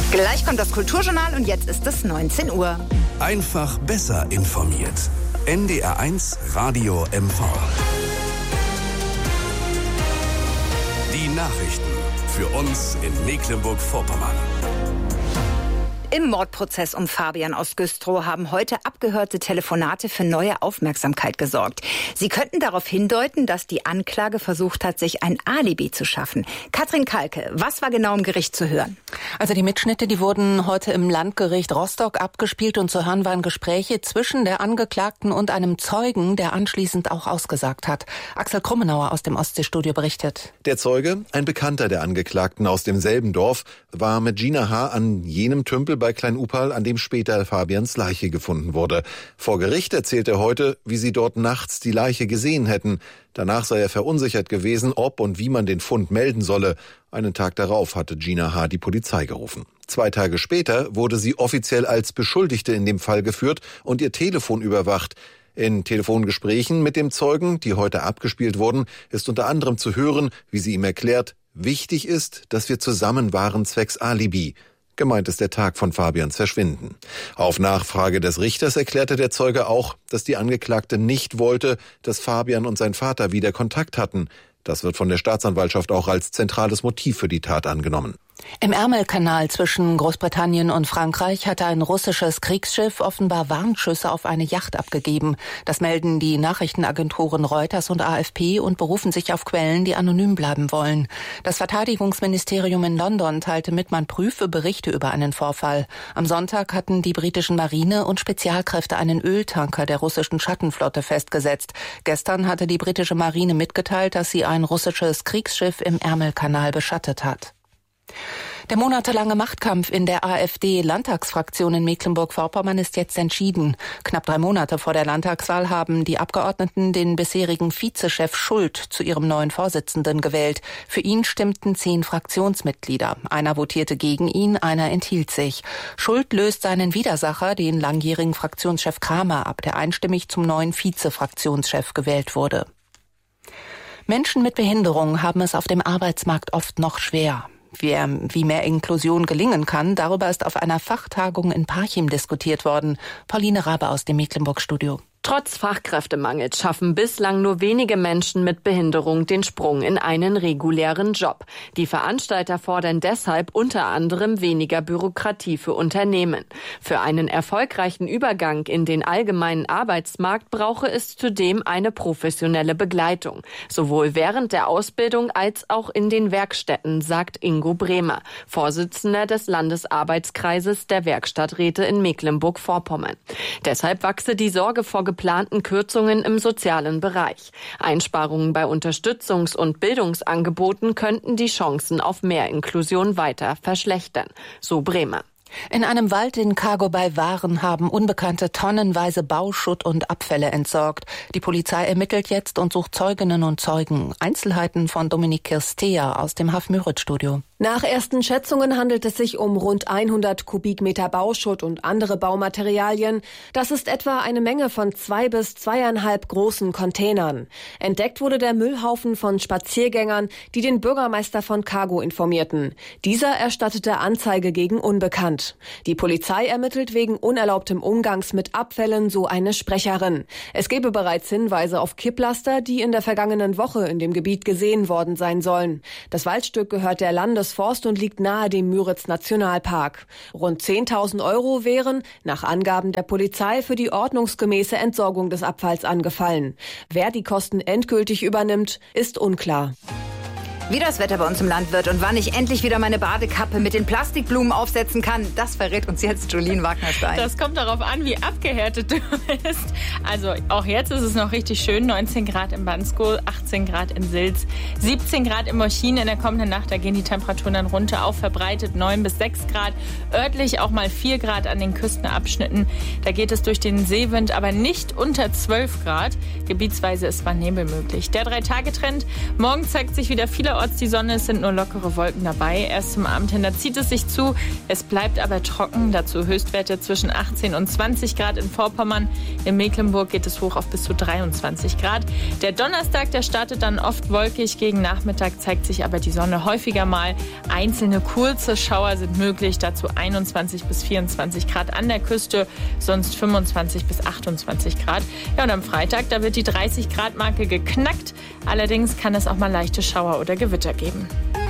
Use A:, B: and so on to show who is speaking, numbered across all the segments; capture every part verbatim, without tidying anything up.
A: Gleich kommt das Kulturjournal und jetzt ist es neunzehn Uhr.
B: Einfach besser informiert. N D R eins Radio M V. Die Nachrichten für uns in Mecklenburg-Vorpommern.
A: Im Mordprozess um Fabian aus Güstrow haben heute abgehörte Telefonate für neue Aufmerksamkeit gesorgt. Sie könnten darauf hindeuten, dass die Anklage versucht hat, sich ein Alibi zu schaffen. Katrin Kalke, was war genau im Gericht zu hören?
C: Also die Mitschnitte, die wurden heute im Landgericht Rostock abgespielt und zu hören waren Gespräche zwischen der Angeklagten und einem Zeugen, der anschließend auch ausgesagt hat. Axel Krummenauer aus dem Ostseestudio berichtet.
D: Der Zeuge, ein Bekannter der Angeklagten aus demselben Dorf, war mit Gina H. an jenem Tümpel bei Klein-Upal, an dem später Fabians Leiche gefunden wurde. Vor Gericht erzählt er heute, wie sie dort nachts die Leiche gesehen hätten. Danach sei er verunsichert gewesen, ob und wie man den Fund melden solle. Einen Tag darauf hatte Gina H. die Polizei gerufen. Zwei Tage später wurde sie offiziell als Beschuldigte in dem Fall geführt und ihr Telefon überwacht. In Telefongesprächen mit dem Zeugen, die heute abgespielt wurden, ist unter anderem zu hören, wie sie ihm erklärt, wichtig ist, dass wir zusammen waren zwecks Alibi. Gemeint ist der Tag von Fabians Verschwinden. Auf Nachfrage des Richters erklärte der Zeuge auch, dass die Angeklagte nicht wollte, dass Fabian und sein Vater wieder Kontakt hatten. Das wird von der Staatsanwaltschaft auch als zentrales Motiv für die Tat angenommen.
C: Im Ärmelkanal zwischen Großbritannien und Frankreich hatte ein russisches Kriegsschiff offenbar Warnschüsse auf eine Yacht abgegeben. Das melden die Nachrichtenagenturen Reuters und A F P und berufen sich auf Quellen, die anonym bleiben wollen. Das Verteidigungsministerium in London teilte mit, man prüfe Berichte über einen Vorfall. Am Sonntag hatten die britischen Marine und Spezialkräfte einen Öltanker der russischen Schattenflotte festgesetzt. Gestern hatte die britische Marine mitgeteilt, dass sie ein russisches Kriegsschiff im Ärmelkanal beschattet hat. Der monatelange Machtkampf in der AfD-Landtagsfraktion in Mecklenburg-Vorpommern ist jetzt entschieden. Knapp drei Monate vor der Landtagswahl haben die Abgeordneten den bisherigen Vizechef Schult zu ihrem neuen Vorsitzenden gewählt. Für ihn stimmten zehn Fraktionsmitglieder. Einer votierte gegen ihn, einer enthielt sich. Schult löst seinen Widersacher, den langjährigen Fraktionschef Kramer, ab, der einstimmig zum neuen Vize-Fraktionschef gewählt wurde. Menschen mit Behinderung haben es auf dem Arbeitsmarkt oft noch schwer. Wie mehr Inklusion gelingen kann, darüber ist auf einer Fachtagung in Parchim diskutiert worden. Pauline Rabe aus dem Mecklenburg-Studio.
E: Trotz Fachkräftemangels schaffen bislang nur wenige Menschen mit Behinderung den Sprung in einen regulären Job. Die Veranstalter fordern deshalb unter anderem weniger Bürokratie für Unternehmen. Für einen erfolgreichen Übergang in den allgemeinen Arbeitsmarkt brauche es zudem eine professionelle Begleitung, sowohl während der Ausbildung als auch in den Werkstätten, sagt Ingo Bremer, Vorsitzender des Landesarbeitskreises der Werkstatträte in Mecklenburg-Vorpommern. Deshalb wachse die Sorge vor geplanten Kürzungen im sozialen Bereich. Einsparungen bei Unterstützungs- und Bildungsangeboten könnten die Chancen auf mehr Inklusion weiter verschlechtern, so Bremer.
C: In einem Wald in Cargo bei Waren haben Unbekannte tonnenweise Bauschutt und Abfälle entsorgt. Die Polizei ermittelt jetzt und sucht Zeuginnen und Zeugen. Einzelheiten von Dominik Kirstea aus dem Haff-Müritz-Studio.
F: Nach ersten Schätzungen handelt es sich um rund hundert Kubikmeter Bauschutt und andere Baumaterialien. Das ist etwa eine Menge von zwei bis zweieinhalb großen Containern. Entdeckt wurde der Müllhaufen von Spaziergängern, die den Bürgermeister von Cargo informierten. Dieser erstattete Anzeige gegen Unbekannt. Die Polizei ermittelt wegen unerlaubtem Umgangs mit Abfällen, so eine Sprecherin. Es gebe bereits Hinweise auf Kipplaster, die in der vergangenen Woche in dem Gebiet gesehen worden sein sollen. Das Waldstück gehört der Landesforst und liegt nahe dem Müritz-Nationalpark. Rund zehntausend Euro wären, nach Angaben der Polizei, für die ordnungsgemäße Entsorgung des Abfalls angefallen. Wer die Kosten endgültig übernimmt, ist unklar.
A: Wie das Wetter bei uns im Land wird und wann ich endlich wieder meine Badekappe mit den Plastikblumen aufsetzen kann, das verrät uns jetzt Jolien Wagner-Stein.
G: Das kommt darauf an, wie abgehärtet du bist. Also auch jetzt ist es noch richtig schön. neunzehn Grad in Banskow, achtzehn Grad in Silz, siebzehn Grad in Moschin. In der kommenden Nacht, da gehen die Temperaturen dann runter auf verbreitet neun bis sechs Grad. Örtlich auch mal vier Grad an den Küstenabschnitten. Da geht es durch den Seewind, aber nicht unter zwölf Grad. Gebietsweise ist mal Nebel möglich. Der Drei-Tage-Trend. Morgen zeigt sich wieder vieler Vielerorts die Sonne, es sind nur lockere Wolken dabei. Erst zum Abend hin, da zieht es sich zu. Es bleibt aber trocken. Dazu Höchstwerte zwischen achtzehn und zwanzig Grad in Vorpommern. In Mecklenburg geht es hoch auf bis zu dreiundzwanzig Grad. Der Donnerstag, der startet dann oft wolkig. Gegen Nachmittag zeigt sich aber die Sonne häufiger mal. Einzelne kurze Schauer sind möglich. Dazu einundzwanzig bis vierundzwanzig Grad an der Küste, sonst fünfundzwanzig bis achtundzwanzig Grad. Ja, und am Freitag, da wird die dreißig Grad Marke geknackt. Allerdings kann es auch mal leichte Schauer oder Gewitter geben.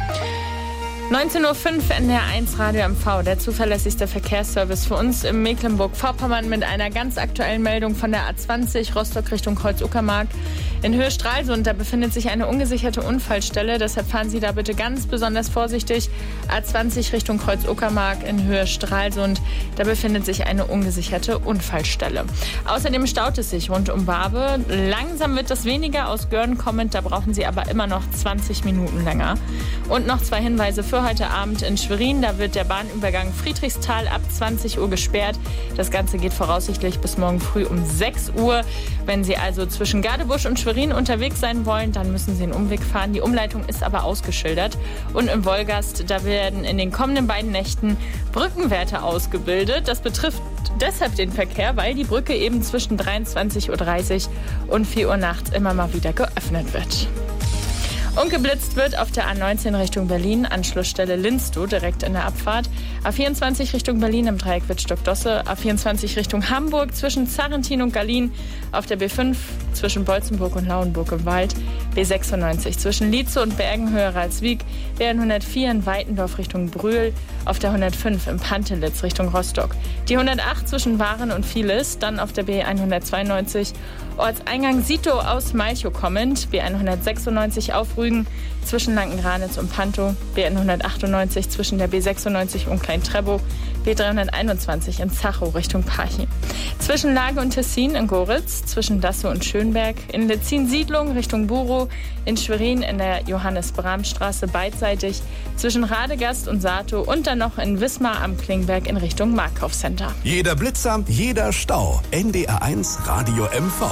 G: neunzehn Uhr fünf N D R eins Radio M V, der zuverlässigste Verkehrsservice für uns im Mecklenburg-Vorpommern mit einer ganz aktuellen Meldung von der A zwanzig Rostock Richtung Kreuz-Uckermark. In Höhe Stralsund, da befindet sich eine ungesicherte Unfallstelle, deshalb fahren Sie da bitte ganz besonders vorsichtig. A zwanzig Richtung Kreuz-Uckermark in Höhe Stralsund, da befindet sich eine ungesicherte Unfallstelle. Außerdem staut es sich rund um Barbe. Langsam wird das weniger, aus Görn kommend, da brauchen Sie aber immer noch zwanzig Minuten länger. Und noch zwei Hinweise für heute Abend in Schwerin. Da wird der Bahnübergang Friedrichsthal ab zwanzig Uhr gesperrt. Das Ganze geht voraussichtlich bis morgen früh um sechs Uhr. Wenn Sie also zwischen Gadebusch und Schwerin unterwegs sein wollen, dann müssen Sie einen Umweg fahren. Die Umleitung ist aber ausgeschildert. Und im Wolgast, da werden in den kommenden beiden Nächten Brückenwärter ausgebildet. Das betrifft deshalb den Verkehr, weil die Brücke eben zwischen dreiundzwanzig Uhr dreißig und vier Uhr nachts immer mal wieder geöffnet wird. Und geblitzt wird auf der A neunzehn Richtung Berlin, Anschlussstelle Linstow, direkt in der Abfahrt. A vierundzwanzig Richtung Berlin im Dreieck Wittstock-Dosse. A vierundzwanzig Richtung Hamburg zwischen Zarrentin und Gallien. Auf der B fünf zwischen Bolzenburg und Lauenburg im Wald. B sechsundneunzig zwischen Lietze und Bergen, Höhe Ralswiek. B hundertvier in Weitendorf Richtung Brühl. Auf der hundertfünf im Pantelitz Richtung Rostock. Die hundertacht zwischen Waren und Vieles. Dann auf der B hundertzweiundneunzig Ortseingang Sito aus Malchow kommend. B hundertsechsundneunzig auf Rügen zwischen Lankenranitz und Pantow. B hundertachtundneunzig zwischen der B sechsundneunzig und Klein-Trebow. B dreihunderteinundzwanzig in Zachow Richtung Parchim. Zwischen Lage und Tessin in Goritz. Zwischen Dassow und Schönberg. In Letzin-Siedlung Richtung Burow. In Schwerin in der Johannes-Brahm-Straße beidseitig. Zwischen Radegast und Satow. Und dann noch in Wismar am Klingberg in Richtung Marktkaufcenter.
B: Jeder Blitzer, jeder Stau. N D R eins Radio M V.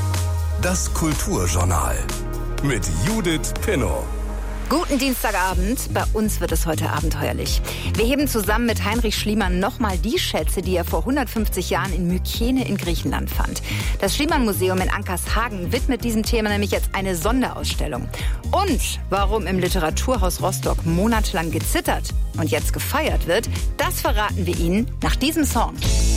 B: Das Kulturjournal mit Judith Pinnow.
A: Guten Dienstagabend. Bei uns wird es heute abenteuerlich. Wir heben zusammen mit Heinrich Schliemann nochmal die Schätze, die er vor hundertfünfzig Jahren in Mykene in Griechenland fand. Das Schliemann-Museum in Ankershagen widmet diesem Thema nämlich jetzt eine Sonderausstellung. Und warum im Literaturhaus Rostock monatelang gezittert und jetzt gefeiert wird, das verraten wir Ihnen nach diesem Song.